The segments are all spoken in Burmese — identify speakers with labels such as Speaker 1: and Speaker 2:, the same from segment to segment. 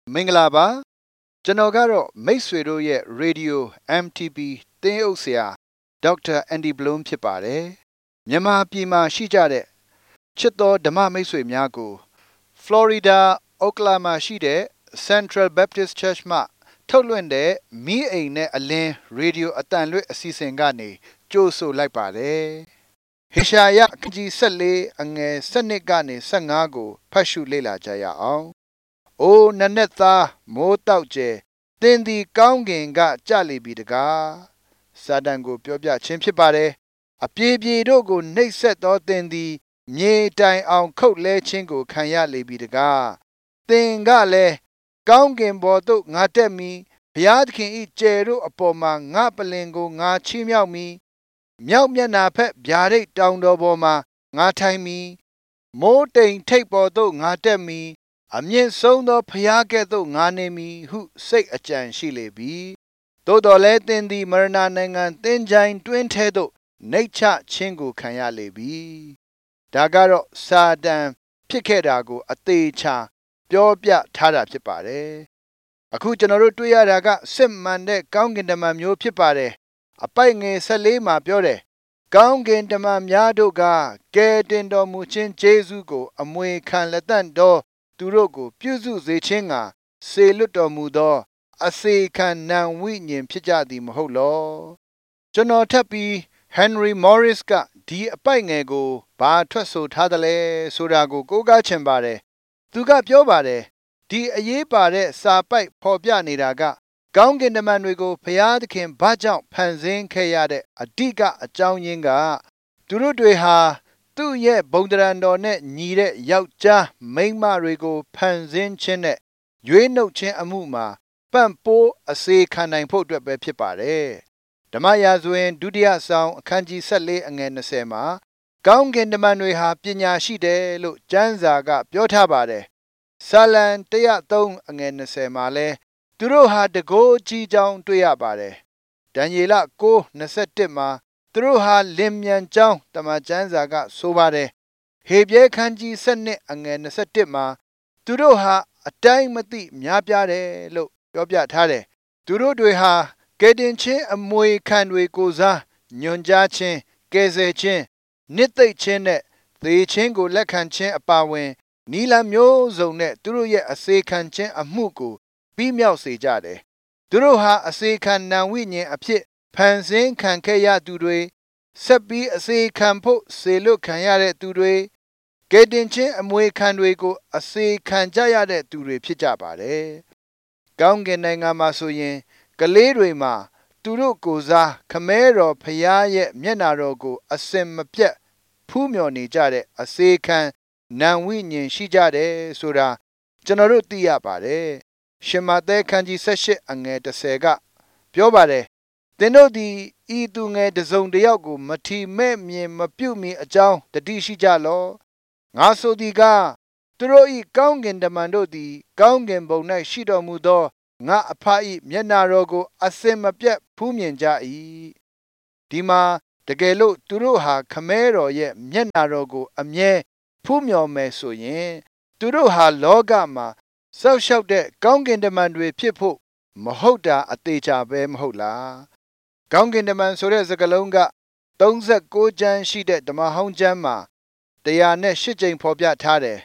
Speaker 1: မင်္ဂလာပါကျွန်တော်ကတော့မိတ်ဆွေတို့ရဲ့ Radio MTP သင်းအုပ်ဆရာဒေါက်တာအန်ဒီဘလုံးဖြစ်ပါတယ်မြန်မာပြည်မှာရှိကြတဲ့ချစ်တော်ဓမ္မမိတ်ဆွေများကို Florida Oklahoma ရှိတဲ့ Central Baptist Church မှထုတ်လွှင့်တဲ့မီးအိမ်နဲ့အလင်း Radio အတန်လွှင့်အစီအစဉ်ကနေကြိုဆိုလိုက်ပါတယ်ဟေရှာယအခန်းကြီး14အငယ်7ကနေ15ကိုဖတ်ရှုလေ့လာကြရအောင်အိုနနက်သားမိုးတောက်ကျဲသင်သည်ကောင်းကင်ကကြလိပြီတကားစာတန်ကိုပြောပြခြင်းဖြစ်ပါတယ်အပြေပြေတို့ကိုနှိပ်စက်သောသင်သည်မြေတိုင်အောင်ခုတ်လဲခြင်းကိုခံရလေပြီတကားသင်ကလည်းကောင်းကင်ဘော်သို့ငါတက်မည်ဘုရားသခင်၏ကျယ်တို့အပေါ်မှာငါပလင်ကိုငါချီးမြှောက်မည်မြောက်မျက်နှာဖက်ဗျာဒိတ်တောင်တော်ပေါ်မှာငါထိုင်မည်မိုးတိမ်ထိပ်ပေါ်သို့ငါတက်မည်အမြင့်ဆုံးသောဘုရားကဲ့သို့ငါနေမည်ဟုစိတ်အကြံရှိလေပြီသို့တော်လည်းသင်သည်မရဏနိုင်ငံသင်္ချိုင်းတွင်ထဲသို့နှိပ်ချခြင်းကိုခံရလေပြီဒါကတော့စာတန်ဖြစ်ခဲ့တာကိုအသေးချာပြောပြထားတာဖြစ်ပါတယ်အခုကျွန်တော်တို့တွေ့ရတာကစစ်မှန်တဲ့ကောင်းကင်တမန်မျိုးဖြစ်ပါတယ်အပိုက်ငယ်14မှာပြောတယ်ကောင်းကင်တမန်များတို့ကကယ်တင်တော်မူခြင်းကျေးဇူးကိုအမွေခံလက်တန့်တော်သူတို့ကိုပြုစုစေခြင်းကစေလွတ်တော်မူသောအစေခံနံဝိညာဉ်ဖြစ်ကြသည်မဟုတ်လောကျွန်တော်ထပ်ပြီး Henry Morris ကဒီအပိုက်ငယ်ကိုဘာထွက်ဆိုထားသလဲဆိုတာကိုကိုးကားချင်ပါတယ်သူကပြောပါတယ်ဒီအရေးပါတဲ့စာပိုက်ဖော်ပြနေတာကကောင်းကင်တမန်တွေကိုဘုရားသခင်ဘာကြောင့်ဖန်ဆင်းခဲ့ရတဲ့အဓိကအကြောင်းရင်းကသူတို့တွေဟာသူ့ရဲ့ဘုံတရံတော်နဲ့ညီတဲ့ယောက်ျားမိန်းမတွေကိုဖန်ဆင်းခြင်းနဲ့ရွေးနှုတ်ခြင်းအမှုမှာပံ့ပိုးအစေခံနိုင်ဖို့အတွက်ပဲဖြစ်ပါတယ်ဓမ္မရာဇဝင်ဒုတိယဆောင်အခန်းကြီး14အငယ်20မှာကောင်းကင်တမန်တွေဟာပညာရှိတယ်လို့ကျမ်းစာကပြောထားပါတယ်စာလံ103အငယ်20မှာလဲသူတို့ဟာတကိုးကြီးကြောင်းတွေ့ရပါတယ်ဒံယေလ9:21မှာသူတို့ဟာလင်မြန်ကြောင်းတမန်ကျမ်းစာကဆိုပါတယ်ဟေပြဲခန်းကြီး7အငယ်21မှာသူတို့ဟာအတိုင်းမသိများပြားတယ်လို့ပြောပြထားတယ်သူတို့တွေဟာကယ်တင်ခြင်းအမွေခံတွေကိုစားညွန်ကြားခြင်းကယ်ဆယ်ခြင်းနှစ်သိမ့်ခြင်းနဲ့သေခြင်းကိုလက်ခံခြင်းအပါအဝင်နီလမျိုးစုံနဲ့သူတို့ရဲ့အစေခံခြင်းအမှုကိုပြီးမြောက်စေကြတယ်သူတို့ဟာအစေခံနံဝိညာဉ်အဖြစ်ဖန်ဆင်းခံခဲ့ရသူတွေဆက်ပြီးအစေခံဖို့စေလွတ်ခံရတဲ့သူတွေကယ်တင်ခြင်းအမွေခံတွေကိုအစေခံကြရတဲ့သူတွေဖြစ်ကြပါတယ်ကောင်းကင်နိုင်ငံမှာဆိုရင်ကလေးတွေမှာသူတို့ကိုယ်စားခမဲတော်ဖရာရဲ့မျက်နာတော်ကိုအစင်မပြတ်ဖူးမြော်နေကြတဲ့အစေခံနံဝိညာဉ်ရှိကြတယ်ဆိုတာကျွန်တော်တို့သိရပါတယ်ရှမဿဲခန်းကြီး18အငယ်10ကပြောပါတယ်သင်တို့သည်ဤသူငယ်တစ်စုံတစ်ယောက်ကိုမထီမဲ့မြင်မပြုတ်မီအကြောင်းတတိရှိကြလောငါဆိုသည်ကသူတို့ဤကောင်းကင်တမန်တို့သည်ကောင်းကင်ဘုံ၌ရှိတော်မူသောငါအဖ၏မျက်နာတော်ကိုအစင်မပြတ်ဖူးမြင်ကြ၏ဒီမှာတကယ်လို့သူတို့ဟာခမဲတော်ရဲ့မျက်နာတော်ကိုအမြဲဖူးမြော်မယ်ဆိုရင်သူတို့ဟာလောကမှာစောက်ရှောက်တဲ့ကောင်းကင်တမန်တွေဖြစ်ဖို့မဟုတ်တာအသေးချာပဲမဟုတ်လားကောင်းကင်တမန်ဆိုတဲ့စကားလုံးက36ကျမ်းရှိတဲ့ဓမ္မဟောင်းကျမ်းမှာ108ကြိမ်ဖော်ပြထားတယ်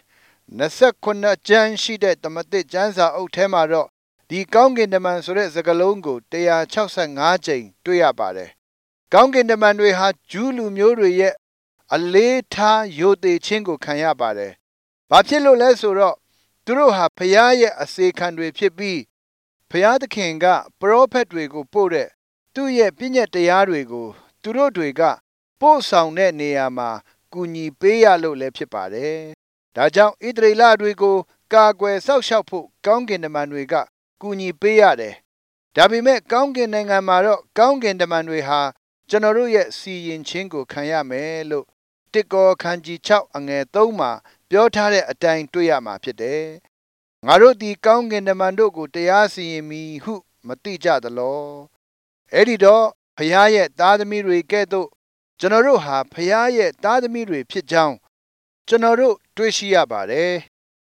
Speaker 1: 29ကျမ်းရှိတဲ့သမသစ်ကျမ်းစာအုပ်ထဲမှာတော့ဒီကောင်းကင်တမန်ဆိုတဲ့စကားလုံးကို165ကြိမ်တွေ့ရပါတယ်ကောင်းကင်တမန်တွေဟာဂျူးလူမျိုးတွေရဲ့အလေးထားယိုသေခြင်းကိုခံရပါတယ်ဘာဖြစ်လို့လဲဆိုတော့သူတို့ဟာဖျားရဲ့အစေခံတွေဖြစ်ပြီးဖျားသခင်ကပရောဖက်တွေကိုပို့တဲ့သူ့ရဲ့ပြည့်ညတ်တရားတွေကိုသူတို့တွေကပို့ဆောင်တဲ့နေရာမှာကူညီပေးရလို့လည်းဖြစ်ပါတယ်ဒါကြောင့်ဣသရေလတွေကိုကာကွယ်စောင့်ရှောက်ဖို့ကောင်းကင်တမန်တွေကကူညီပေးရတယ်ဒါပေမဲ့ကောင်းကင်နိုင်ငံမှာတော့ကောင်းကင်တမန်တွေဟာကျွန်တော်တို့ရဲ့စီရင်ခြင်းကိုခံရမယ်လို့တစ်ကောခန်းကြီး6အငယ်3မှာပြောထားတဲ့အတိုင်းတွေ့ရမှာဖြစ်တယ်ငါတို့ဒီကောင်းကင်တမန်တို့ကိုတရားစီရင်မည်ဟုမသိကြသလောအဲ့ဒီတော့ဖျားရဲ့သားသမီးတွေကဲ့သို့ကျွန်တော်တို့ဟာဖျားရဲ့သားသမီးတွေဖြစ်ကြောင်းကျွန်တော်တို့တွေ့ရှိရပါတယ်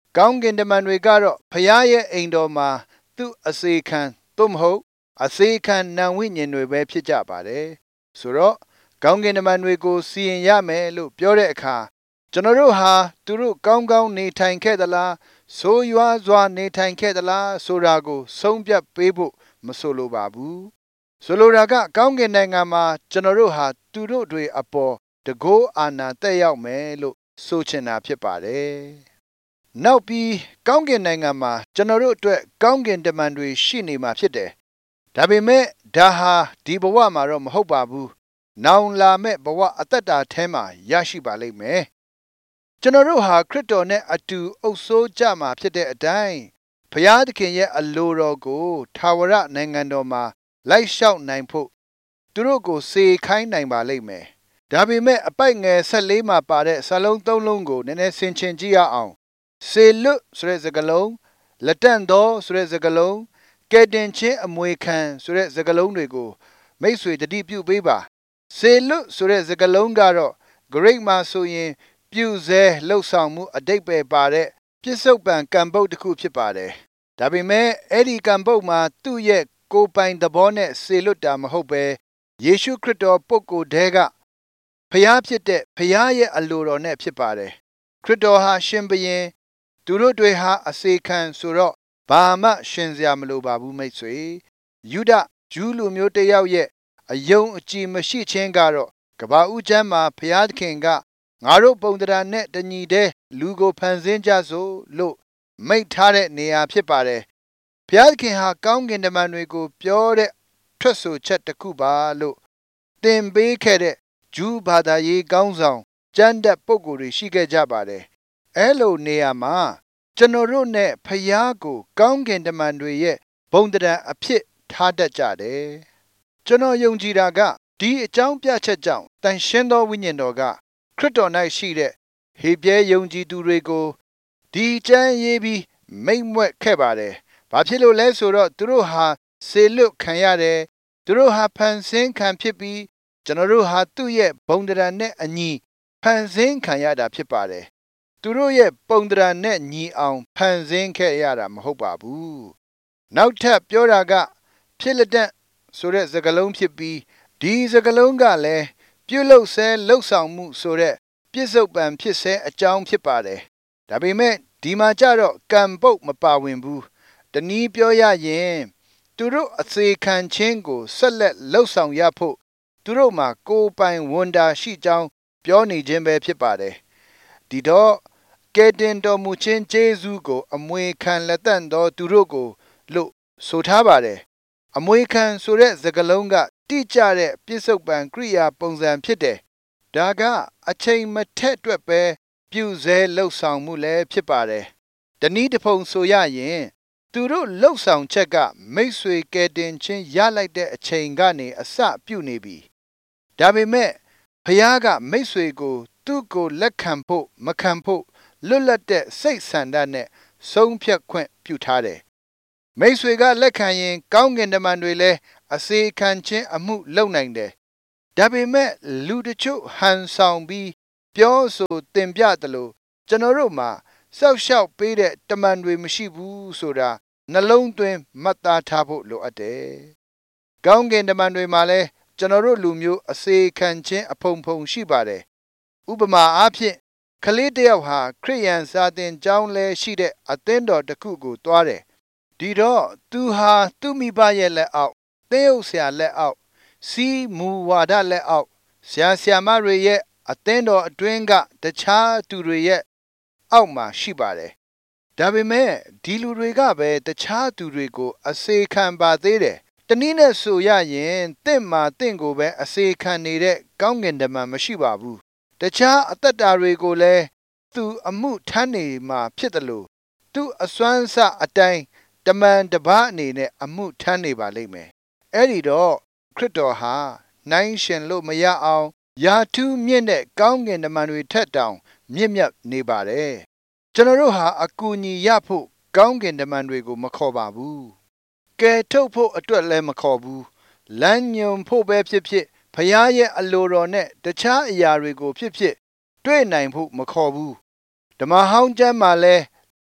Speaker 1: ကောင်းကင်တမန်တွေကတော့ဖျားရဲ့အိမ်တော်မှာသူ့အစေခံသို့မဟုတ်အစေခံနံဝိညာဉ်တွေပဲဖြစ်ကြပါတယ်ဆိုတော့ကောင်းကင်တမန်တွေကိုစီရင်ရမယ်လို့ပြောတဲ့အခါကျွန်တော်တို့ဟာသူတို့ကောင်းကောင်းနေထိုင်ခဲ့သလားဆိုးရွားစွာနေထိုင်ခဲ့သလားဆိုတာကိုဆုံးဖြတ်ပေးဖို့မဆိုလိုပါဘူးဆိုလိုတာကကောင်းကင်နိုင်ငံမှာကျွန်တော်တို့ဟာသူတို့တွေအပေါ်တကောအာဏာတက်ရောက်မယ်လို့ဆိုချင်တာဖြစ်ပါတယ်နောက်ပြီးကောင်းကင်နိုင်ငံမှာကျွန်တော်တို့အတွက်ကောင်းကင်တမန်တွေရှိနေမှာဖြစ်တယ်ဒါပေမဲ့ဒါဟာဒီဘဝမှာတော့မဟုတ်ပါဘူးနောင်လာမဲ့ဘဝအသက်တာထဲမှာရရှိပါလိမ့်မယ်ကျွန်တော်တို့ဟာခရစ်တော်နဲ့အတူအုပ်စိုးကြမှာဖြစ်တဲ့အတိုင်းဘုရားသခင်ရဲ့အလိုတော်ကိုထာဝရနိုင်ငံတော်မှာလိုက်လျှောက်နိုင်ဖို့သူတို့ကိုစေခိုင်းနိုင်ပါလိမ့်မယ်ဒါပေမဲ့အပိုက်ငယ်14မှာပါတဲ့စာလုံး3လုံးကိုနည်းနည်းဆင်ခြင်ကြည့်ရအောင်စေလွတ်ဆိုတဲ့စကားလုံးလက်တန့်သောဆိုတဲ့စကားလုံးကဲတင်ချင်းအမွေခံဆိုတဲ့စကားလုံးတွေကိုမိတ်ဆွေတတိပြုပေးပါစေလွတ်ဆိုတဲ့စကားလုံးကတော့ Greek မှာဆိုရင်ပြုစဲလှုပ်ဆောင်မှုအတိတ်ပဲပါတဲ့ပြစ္ဆုတ်ပံကံပုတ်တစ်ခုဖြစ်ပါတယ်ဒါပေမဲ့အဲ့ဒီကံပုတ်မှာသူ့ရဲ့ကိုယ်ပိုင်သဘောနဲ့စေလွတ်တာမဟုတ်ပဲယေရှုခရစ်တော်ပုဂ္ဂိုလ်တည်းကဖျားဖြစ်တဲ့ဖျားရဲ့အလိုတော်နဲ့ဖြစ်ပါတယ်ခရစ်တော်ဟာရှင်ဘုရင်သူတို့တွေဟာအစေခံဆိုတော့ဘာမှရှင်စရာမလိုပါဘူးမိတ်ဆွေယုဒဂျူးလူမျိုးတစ်ယောက်ရဲ့အယုံအကြည်မရှိခြင်းကတော့ကဘာဦးကျမ်းမှာဘုရားသခင်ကငါတို့ပုံသဏ္ဍာန်နဲ့တညီတဲ့လူကိုဖန်ဆင်းကြစို့လို့မိန့်ထားတဲ့နေရာဖြစ်ပါတယ်ဘုရားသခင်ဟာကောင်းကင်တမန်တွေကိုပြောတဲ့ထွက်ဆိုချက်တစ်ခုပါလို့သင်ပေးခဲ့တဲ့ဂျူးဘာသာရေးကောင်းဆောင်ကျမ်းတက်ပုဂ္ဂိုလ်တွေရှိခဲ့ကြပါတယ်အဲလိုနေရာမှာကျွန်တော်တို့နဲ့ဖျားကိုကောင်းကင်တမန်တွေရဲ့ဘုံတံအဖြစ်ထားတတ်ကြတယ်ကျွန်တော်ယုံကြည်တာကဒီအကြောင်းပြချက်ကြောင့်တန်ရှင်းသောဝိညာဉ်တော်ကခရစ်တော်၌ရှိတဲ့ဟေပြဲယုံကြည်သူတွေကိုဒီကျမ်းရေးပြီးမိန့်မွက်ခဲ့ပါတယ်။ဘာဖြစ်လို့လဲဆိုတော့သူတို့ဟာစေလွတ်ခံရတယ်။သူတို့ဟာဖန်ဆင်းခံဖြစ်ပြီးကျွန်တော်တို့ဟာသူ့ရဲ့ဘုံတံနဲ့အညီဖန်ဆင်းခံရတာဖြစ်ပါတယ်။သူတို့ရဲ့ပုံတံနဲ့ညီအောင်ဖန်ဆင်းခဲ့ရတာမဟုတ်ပါဘူး။နောက်ထပ်ပြောတာကဖြစ်လက်တန့်ဆိုတဲ့စကားလုံးဖြစ်ပြီးဒီစကားလုံးကလည်းပြုလုပ်ဆဲလှုပ်ဆောင်မှုဆိုတဲ့ပြစ္ဆုတ်ပံဖြစ်ဆဲအကြောင်းဖြစ်ပါတယ်ဒါပေမဲ့ဒီမှာကြတော့ကံပုတ်မပါဝင်ဘူးတနည်းပြောရရင်သူတို့အစေခံခြင်းကိုဆက်လက်လှုပ်ဆောင်ရဖို့သူတို့မှာကိုယ်ပိုင်ဝန်တာရှိကြောင်းပြောနေခြင်းပဲဖြစ်ပါတယ်ဒီတော့ကဲတင်တော်မူခြင်းဂျေဇုကိုအမွေခံလက်တန့်သောသူတို့ကိုလို့ဆိုထားပါတယ်အမွေခံဆိုတဲ့စကားလုံးကတိကျတဲ့ပြစ္ဆုတ်ပံကရိယာပုံစံဖြစ်တယ်။ဒါကအချိန်မထက်အတွက်ပဲပြုစဲလှုပ်ဆောင်မှုလည်းဖြစ်ပါတယ်။တနည်းတစ်ပုံဆိုရရင်သူတို့လှုပ်ဆောင်ချက်ကမိတ်ဆွေကဲတင်ချင်းရလိုက်တဲ့အချိန်ကနေအစပြုနေပြီ။ဒါပေမဲ့ဖခင်ကမိတ်ဆွေကိုသူ့ကိုလက်ခံဖို့မခံဖို့လွတ်လပ်တဲ့စိတ်ဆန္ဒနဲ့ဆုံးဖြတ်ခွင့်ပြုထားတယ်။မိတ်ဆွေကလက်ခံရင်ကောင်းကင်တမန်တွေလည်းအစေခံခြင်းအမှုလုပ်နိုင်တယ်။ဒါပေမဲ့လူတချို့ဟန်ဆောင်ပြီးပြောဆိုတင်ပြတယ်လို့ကျွန်တော်တို့မှာစောက်ရှောက်ပေးတဲ့တမန်တွေမရှိဘူးဆိုတာနှလုံးသွင်းမှတ်သားထားဖို့လိုအပ်တယ်။ကောင်းကင်တမန်တွေမှာလည်းကျွန်တော်တို့လူမျိုးအစေခံခြင်းအဖုံဖုံရှိပါတယ်။ဥပမာအားဖြင့်ကလေးတစ်ယောက်ဟာခရိယန်စာသင်ကျောင်းလဲရှိတဲ့အသင်းတော်တစ်ခုကိုတွားတယ်။ဒီတော့သူဟာသူ့မိဘရဲ့လက်အောက်သင်းအုပ်ဆရာလက်အောက်စီးမူဝါဒလက်အောက်ဆရာမတွေရဲ့အသင်းတော်အတွင်းကတခြားသူတွေရဲ့အောက်မှာရှိပါတယ်။ဒါပေမဲ့ဒီလူတွေကပဲတခြားသူတွေကိုအစေခံပါသေးတယ်။တနည်းနဲ့ဆိုရရင်တင့်မှာတင့်ကိုပဲအစေခံနေတဲ့ကောင်းကင်တမန်မရှိပါဘူး။တခြားအသက်တာတွေကိုလည်းသူအမှုထမ်းနေမှာဖြစ်တယ်လို့သူအစွမ်းစအတိုင်းတမန်တပါးအနေနဲ့အမှုထမ်းနေပါလိမ့်မယ်။အဲ့ဒီတော့ခရစ်တော်ဟာနိုင်ရှင်လို့မရအောင်ယာထူးမြင့်တဲ့ကောင်းကင်တမန်တွေထက်တောင်မြင့်မြတ်နေပါတယ်။ကျွန်တော်တို့ဟာအကူအညီရဖို့ကောင်းကင်တမန်တွေကိုမခေါ်ပါဘူး။ကယ်ထုတ်ဖို့အတွက်လည်းမခေါ်ဘူး။လမ်းညွန်ဖို့ပဲဖြစ်ဖြစ်ဖခင်ရဲ့အလိုတော်နဲ့တခြားအရာတွေကိုဖြစ်ဖြစ်တွေ့နိုင်ဖို့မခေါ်ဘူး။ဓမ္မဟောင်းကျမ်းမှာလည်း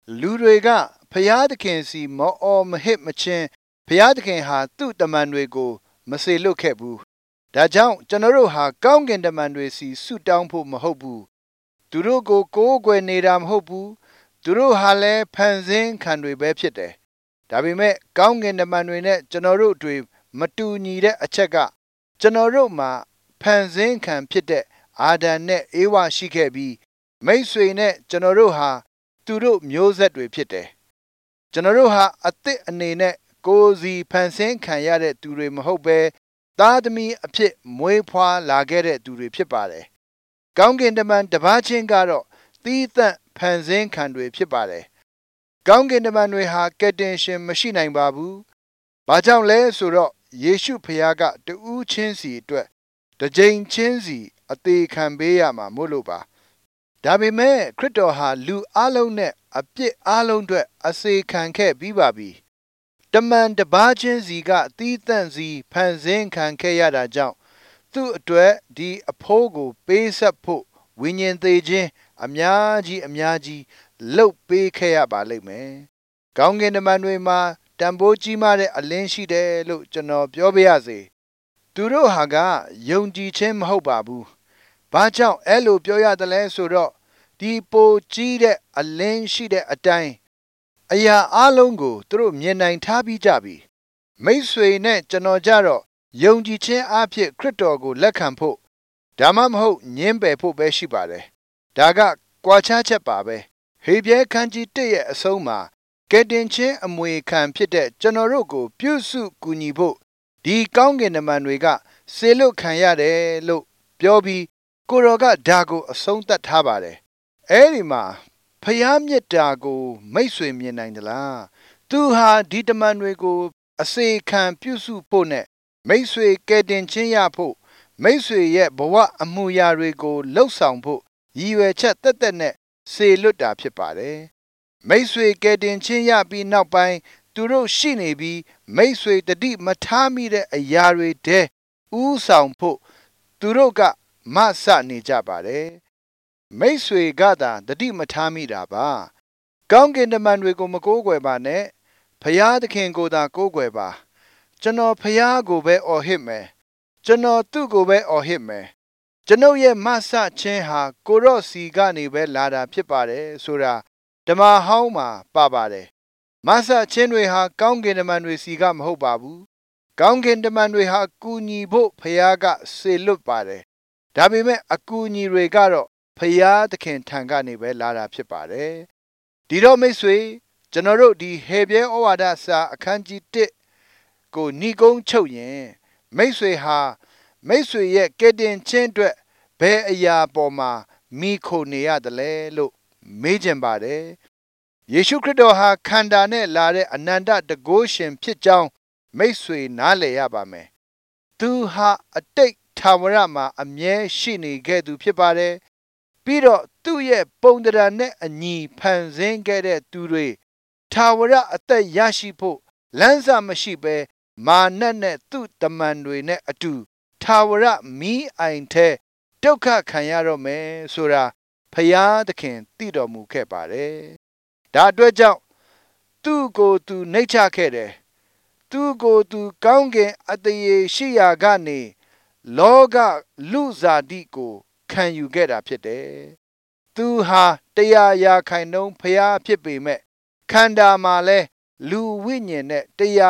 Speaker 1: လူတွေကဖျားသခင်စီမောအော်မဟစ်မချင်းဖျားသခင်ဟာသူ့တမန်တွေကိုမစေလွတ်ခဲ့ဘူးဒါကြောင့်ကျွန်တော်တို့ဟာကောင်းကင်တမန်တွေစီဆုတောင်းဖို့မဟုတ်ဘူးသူတို့ကိုကိုးကွယ်နေတာမဟုတ်ဘူးသူတို့ဟာလည်းဖန်ဆင်းခံတွေပဲဖြစ်တယ်ဒါပေမဲ့ကောင်းကင်တမန်တွေနဲ့ကျွန်တော်တို့တွေမတူညီတဲ့အချက်ကကျွန်တော်တို့မှာဖန်ဆင်းခံဖြစ်တဲ့အာဒံနဲ့အေဝါရှိခဲ့ပြီးမိတ်ဆွေနဲ့ကျွန်တော်တို့ဟာသူတို့မျိုးဆက်တွေဖြစ်တယ်ကျွန်တော်တို့ဟာအသစ်အနေနဲ့ကိုယ်စီဖန်ဆင်းခံရတဲ့သူတွေမဟုတ်ဘဲသားသမီးအဖြစ်မွေးဖွားလာခဲ့တဲ့သူတွေဖြစ်ပါတယ်ကောင်းကင်တမန်တစ်ပါးချင်းကတော့သီးသန့်ဖန်ဆင်းခံတွေဖြစ်ပါတယ်ကောင်းကင်တမန်တွေဟာကယ်တင်ရှင်မရှိနိုင်ပါဘူးဘာကြောင့်လဲဆိုတော့ယေရှုဖခင်ကတူးချင်းစီအတွက်တစ်ကြိမ်ချင်းစီအသေးခံပေးရမှာမို့လို့ပါဒါပေမဲ့ခရစ်တော်ဟာလူအလုံးနဲ့အပြစ်အလုံးအတွက်အစေခံခဲ့ပြီးပါပြီတမန်တစ်ပါးချင်းစီကသီးသန့်စီဖန်ဆင်းခံခဲ့ရတာကြောင့်သူ့အတွက်ဒီအဖိုးကိုပေးဆက်ဖို့ဝိညာဉ်သေးခြင်းအများကြီးလှုပ်ပေးခဲ့ရပါလိမ့်မယ်။ကောင်းကင်တမန်တွေမှာတန်ဖိုးကြီးမားတဲ့အလင်းရှိတယ်လို့ကျွန်တော်ပြောပြရစေ။သူတို့ဟာကယုံကြည်ခြင်းမဟုတ်ပါဘူး။ဘာကြောင့်အဲ့လိုပြောရတယ်လဲဆိုတော့ဒီပိုကြီးတဲ့အလင်းရှိတဲ့အတိုင်းအရာအလုံးကိုသူတို့မြင်နိုင်ထားပြီးကြပြီ။မိတ်ဆွေနဲ့ကျွန်တော်ကြတော့ယုံကြည်ခြင်းအဖြစ်ခရစ်တော်ကိုလက်ခံဖို့ဒါမှမဟုတ်ညှင်းပယ်ဖို့ပဲရှိပါတယ်။ဒါကကွာခြားချက်ပါပဲ။ဟေဘရဲခန်းကြီး1ရဲ့အဆုံးမှာကယ်တင်ခြင်းအမွေခံဖြစ်တဲ့ကျွန်တော်တို့ကိုပြုစုကူညီဖို့ဒီကောင်းကင်တမန်တွေကစေလွတ်ခံရတယ်လို့ပြောပြီးကိုတော်ကဒါကိုအဆုံးသတ်ထားပါတယ်။အဲဒီမှာဖျားမြတ်တာကိုမိတ်ဆွေမြင်နိုင်သလား။သူဟာဒီတမန်တွေကိုအစေခံပြုစုဖို့နဲ့မိတ်ဆွေကယ်တင်ခြင်းရဖို့မိတ်ဆွေရဲ့ဘဝအမှုရာတွေကိုလှုပ်ဆောင်ဖို့ရည်ရွယ်ချက်တက်နဲ့စေလွတ်တာဖြစ်ပါတယ်။မိတ်ဆွေကယ်တင်ခြင်းရပြီးနောက်ပိုင်းသူတို့ရှိနေပြီးမိတ်ဆွေတတိမထားမိတဲ့အရာတွေတဲဥဆောင်ဖို့သူတို့ကမဆနေကြပါတယ်။မိတ်ဆွေကသာတတိမထားမိတာပါ။ကောင်းကင်တမန်တွေကိုမကိုးကွယ်ပါနဲ့။ဖျားသခင်ကိုသာကိုးကွယ်ပါ။ကျွန်တော်ဖျားကိုပဲအော်ဟစ်မယ်။ကျွန်တော်သူ့ကိုပဲအော်ဟစ်မယ်။ကျွန်ုပ်ရဲ့မဆခြင်းဟာကိုရော့စီကနေပဲလာတာဖြစ်ပါတယ်ဆိုတာဓမ္မဟောင်းမှာပါပါတယ်။မဆခြင်းတွေဟာကောင်းကင်တမန်တွေစီကမဟုတ်ပါဘူး။ကောင်းကင်တမန်တွေဟာကူညီဖို့ဖျားကစေလွတ်ပါတယ်။ဒါပေမဲ့အကူအညီတွေကတော့ဖျားသခင်ထံကနေပဲလာတာဖြစ်ပါတယ်။ဒီတော့မိတ်ဆွေကျွန်တော်တို့ဒီဟေဘရဲဩဝါဒစာအခန်းကြီး1ကိုဏိကုံးချုပ်ရင်မိတ်ဆွေဟာမိတ်ဆွေရဲ့ကယ်တင်ခြင်းအတွက်ဘယ်အရာပေါ်မှာမိခိုနေရတယ်လဲလို့မေးကြပါတယ်။ယေရှုခရစ်တော်ဟာခန္ဓာနဲ့လာတဲ့အနန္တတကုရှင်ဖြစ်ကြောင်းမိတ်ဆွေနားလည်ရပါမယ်။သူဟာအတိတ်ထာဝရမှာအမြဲရှိနေခဲ့သူဖြစ်ပါတယ်။ပြီးတော့သူ့ရဲ့ပုံသဏ္ဍာန်နဲ့အညီဖန်ဆင်းခဲ့တဲ့သူတွေထာဝရအသက်ရရှိဖို့လမ်းစာမရှိဘဲမာနနဲ့သူ့တမန်တွေနဲ့အတူထာဝရမီးအိုင်ထဲဒုက္ခခံရတော့မယ်ဆိုတာဖယားသခင်သိတော်မူခဲ့ပါတယ်။ဒါအတွက်ကြောင့်သူ့ကိုယ်သူနှိမ့်ချခဲ့တယ်။သူ့ကိုယ်သူကောင်းကင်အတရေရှိရာကနေလောကလူစားတိကိုခံယူခဲ့တာဖြစ်တယ်။သူဟာ100%ဖယားဖြစ်ပေမဲ့ခန္ဓာမှာလဲလူဝိညာဉ်နဲ့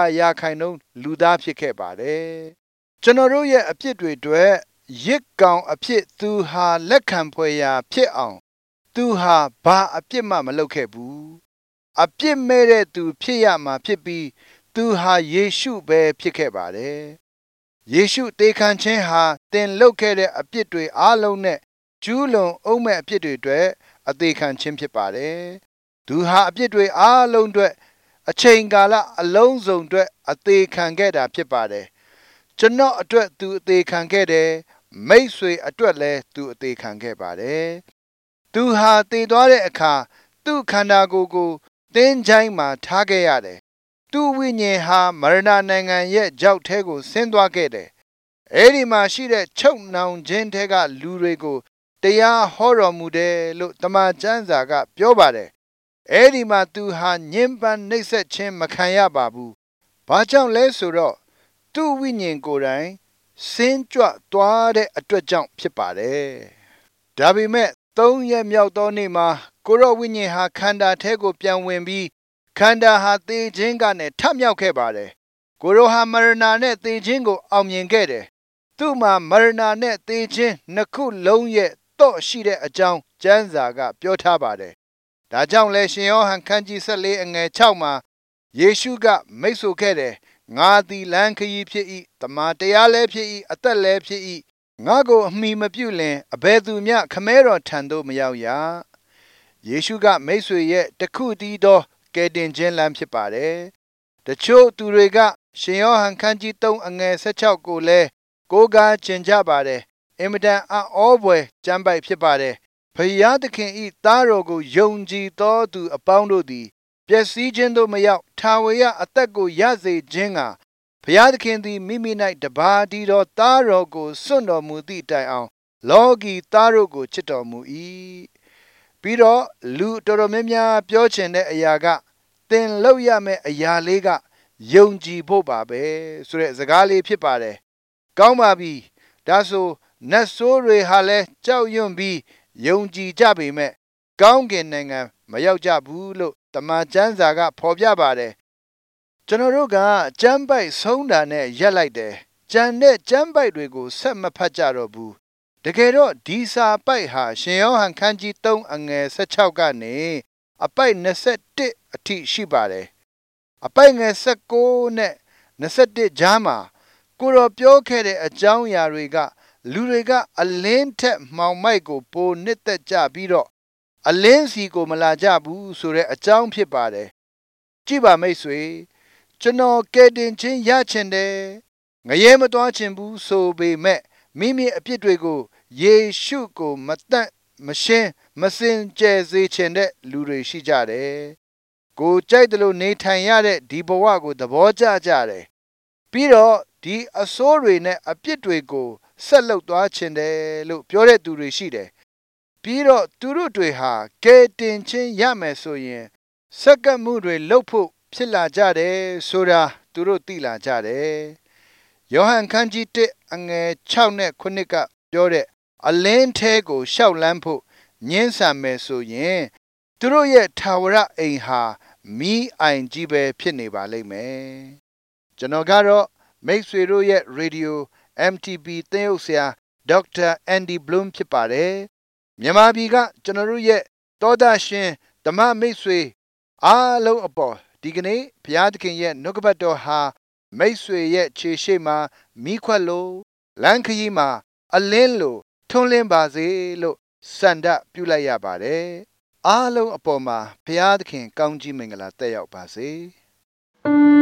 Speaker 1: 100%လူသားဖြစ်ခဲ့ပါတယ်။ကျွန်တော်တို့ရဲ့အဖြစ်တွေအတွက်ရစ်ကောင်အဖြစ်သူဟာလက်ခံဖွယ်ရာဖြစ်အောင်သူဟာဘာအပြစ်မှမလုပ်ခဲ့ဘူး။အပြစ်မဲ့တဲ့သူဖြစ်ရမှာဖြစ်ပြီးသူဟာယေရှုပဲဖြစ်ခဲ့ပါတယ်။ယေရှုသေခံခြင်းဟာတင်လုပ်ခဲ့တဲ့အပြစ်တွေအားလုံးနဲ့ကျူးလွန်အောင်မဲ့အပြစ်တွေအတွက်အသေးခံခြင်းဖြစ်ပါတယ်။သူဟာအပြစ်တွေအားလုံးအတွက်အချိန်ကာလအလုံးစုံအတွက်အသေးခံခဲ့တာဖြစ်ပါတယ်။ကျွန်တော်အတွက်သူအသေးခံခဲ့တယ်။မိတ်ဆွေအတွက်လည်းသူအသေးခံခဲ့ပါတယ်။သူဟာတည်သွားတဲ့အခါသူ့ခန္ဓာကိုယ်ကိုသင်္ချိုင်းမှာထားခဲ့ရတယ်။သူ့ဝိညာဉ်ဟာမရဏနိုင်ငံရဲ့ကြောက်ထဲကိုဆင်းသွားခဲ့တယ်။အဲဒီမှာရှိတဲ့ချုပ်နှောင်ခြင်းထဲကလူတွေကိုတရားဟောတော်မူတယ်လို့တမန်ကျမ်းစာကပြောပါတယ်အဲ့ဒီမှာသူဟာညှဉ်းပန်းနှိပ်စက်ခြင်းမခံရပါဘူး။ဘာကြောင့်လဲဆိုတော့သူ့ဝိညာဉ်ကိုယ်တိုင်စင်းကြွသွားတဲ့အတွက်ကြောင့်ဖြစ်ပါတယ်။ဒါပေမဲ့3 ရက်မြောက်သောနေ့မှာကိုရောဝိညာဉ်ဟာခန္ဓာထဲကိုပြန်ဝင်ပြီးခန္ဓာဟာသေခြင်းကနေထမြောက်ခဲ့ပါတယ်။ကိုရောဟာမရဏနဲ့သေခြင်းကိုအောင်မြင်ခဲ့တယ်။သူ့မှာမရဏနဲ့သေခြင်းနှစ်ခုလုံးရဲ့တော့ရှိတဲ့အကြောင်းကျမ်းစာကပြောထားပါတယ်။ဒါကြောင့်လဲရှင်ယောဟန်ခန်းကြီး14အငယ်6မှာယေရှုကမိတ်ဆိုခဲ့တယ်။ငါသည်လမ်းခရီးဖြစ်၏တမန်တရားလည်းဖြစ်၏အသက်လည်းဖြစ်၏ငါကိုအမိမပြုလင်အဘယ်သူမျှခမဲတော်ထံသို့မရောက်ရ။ယေရှုကမိတ်ဆွေရဲ့တခုတည်းသောကယ်တင်ခြင်းလမ်းဖြစ်ပါတယ်။တချို့သူတွေကရှင်ယောဟန်ခန်းကြီး3အငယ်16ကိုလည်းကိုးကားကျင်ကြပါတယ်။အင်မတန်အံ့ဩဖွယ်ကျမ်းပိုက်ဖြစ်ပါတယ်။ဖယားသခင်၏သားတော်ကိုယုံကြည်သောသူအပေါင်းတို့သည်ပျက်စီးခြင်းသို့မရောက်ထာဝရအသက်ကိုရစေခြင်းကဘုရားသခင်သည်မိမိ၌တပါးတည်းသောသားတော်ကိုစွန့်တော်မူသည့်တိုင်အောင်လောကီသားတို့ကိုချစ်တော်မူ၏ပြီးတော့လူတော်တော်များများပြောချင်တဲ့အရာကသင်လုပ်ရမယ့်အရာလေးကယုံကြည်ဖို့ပါပဲဆိုတဲ့စကားလေးဖြစ်ပါတယ်ကောင်းပါပြီဒါဆိုနတ်ဆိုးတွေဟာလည်းကြောက်ရွံ့ပြီးယုံကြည်ကြပေမဲ့ကောင်းကင်နိုင်ငံမရောက်ကြဘူးလို့တမန်ကျမ်းစာကဖော်ပြပါတယ်ကျွန်တော်တို့ကကျမ်းပိုက်ဆုံးတာနဲ့ရက်လိုက်တယ်ကျန်တဲ့ကျမ်းပိုက်တွေကိုဆက်မဖတ်ကြတော့ဘူးတကယ်တော့ဒီစာပိုက်ဟာရှင်ယောဟန်ခန်းကြီး3အငယ်16ကနေအပိုက်21အထိရှိပါတယ်အပိုက်ငယ်19နဲ့21ကြားမှာကိုတော်ပြောခဲ့တဲ့အကြောင်းအရာတွေကလူတွေကအလင်းထက်မှောင်မိုက်ကိုပိုနှစ်သက်ကြပြီးတော့အလင်းစီကိုမလာကြဘူးဆိုတဲ့အကြောင်းဖြစ်ပါတယ်ကြည့်ပါမိတ်ဆွေကျွန်တော်ကယ်တင်ခြင်းရချင်တယ်ငရဲမသွားချင်ဘူးဆိုပေမဲ့မိမိအပြစ်တွေကိုယေရှုကိုမတန့်မရှင်းမစင်ကြယ်စေချင်တဲ့လူတွေရှိကြတယ်ကိုကြိုက်တယ်လို့နေထိုင်ရတဲ့ဒီဘဝကိုသဘောကျကြတယ်ပြီးတော့ဒီအဆိုးတွေနဲ့အပြစ်တွေကိုဆက်လုပ်သွားချင်တယ်လို့ပြောတဲ့သူတွေရှိတယ်ပြီးတော့သူတို့တွေဟာကယ်တင်ခြင်းရမယ်ဆိုရင်စက္ကန့်မှုတွေလုပ်ဖို့ဖြစ်လာကြတယ်ဆိုတာသူတို့သိလာကြတယ်ယောဟန်ခန်းကြီး1အငယ်6နဲ့9ကပြောတဲ့အလင်းထဲကိုရှောက်လန်းဖို့ညှင်းဆန်မယ်ဆိုရင်သူတို့ရဲ့ထာဝရအိမ်ဟာမီးအိုင်ကြီးပဲဖြစ်နေပါလိမ့်မယ်ကျွန်တော်ကတော့မိတ်ဆွေတို့ရဲ့ရေဒီယို MTB သင်းအုပ်ဆရာဒေါက်တာအန်ဒီဘလုံးဖြစ်ပါတယ်မြန်မာပြည်ကကျွန်တော်တို့ရဲ့သောတာရှင်ဓမ္မမိတ်ဆွေအားလုံးအပေါ်ဒီကနေ့ဘုရားသခင်ရဲ့နှုတ်ကပတ်တော်ဟာမိတ်ဆွေရဲ့ခြေရှိမှမိခွက်လို့လမ်းခရီးမှာအလင်းလို့ထွန်းလင်းပါစေလို့စန္ဒပြုလိုက်ရပါတယ်အားလုံးအပေါ်မှာဘုရားသခင်ကောင်းကြီးမင်္ဂလာတက်ရောက်ပါစေ